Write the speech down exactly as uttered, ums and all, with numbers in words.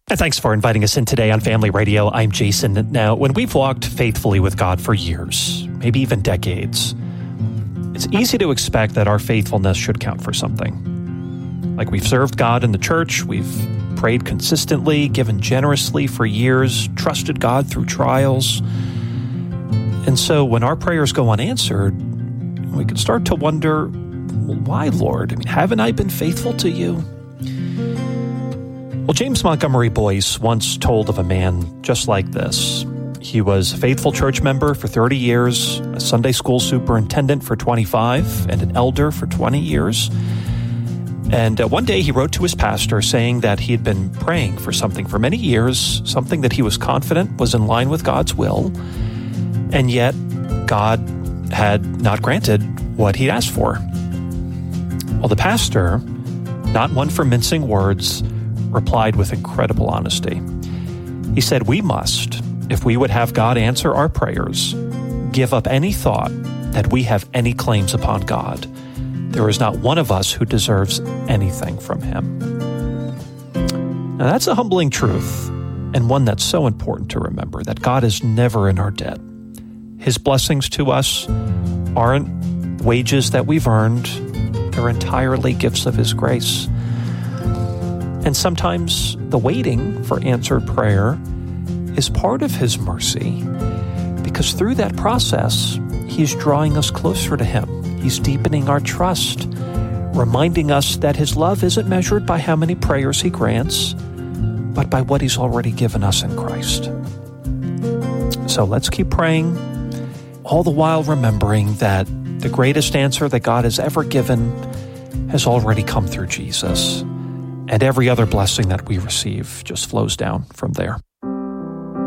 And thanks for inviting us in today on Family Radio. I'm Jason. Now, when we've walked faithfully with God for years, maybe even decades, it's easy to expect that our faithfulness should count for something. Like we've served God in the church, we've prayed consistently, given generously for years, trusted God through trials. And so when our prayers go unanswered, we can start to wonder, well, why, Lord? I mean, haven't I been faithful to you? Well, James Montgomery Boyce once told of a man just like this. He was a faithful church member for thirty years, a Sunday school superintendent for twenty-five, and an elder for twenty years. And uh, one day he wrote to his pastor saying that he had been praying for something for many years, something that he was confident was in line with God's will, and yet God had not granted what he'd asked for. Well, the pastor, not one for mincing words, replied with incredible honesty. He said, "We must, if we would have God answer our prayers, give up any thought that we have any claims upon God. There is not one of us who deserves anything from him." Now that's a humbling truth, and one that's so important to remember, that God is never in our debt. His blessings to us aren't wages that we've earned. They're entirely gifts of his grace. And sometimes the waiting for answered prayer is part of his mercy, because through that process, he's drawing us closer to him. He's deepening our trust, reminding us that his love isn't measured by how many prayers he grants, but by what he's already given us in Christ. So let's keep praying, all the while remembering that the greatest answer that God has ever given has already come through Jesus. And every other blessing that we receive just flows down from there.